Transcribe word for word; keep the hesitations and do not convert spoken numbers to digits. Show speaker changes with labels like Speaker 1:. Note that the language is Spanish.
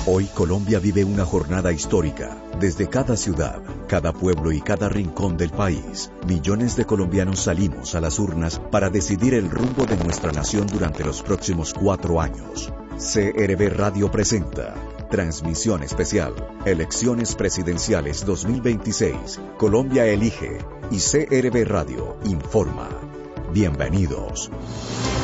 Speaker 1: Hoy Colombia vive una jornada histórica. Desde cada ciudad, cada pueblo y cada rincón del país, millones de colombianos salimos a las urnas para decidir el rumbo de nuestra nación durante los próximos cuatro años. C R V Radio presenta transmisión especial, Elecciones Presidenciales dos mil veintiséis, Colombia elige y C R V Radio informa. Bienvenidos.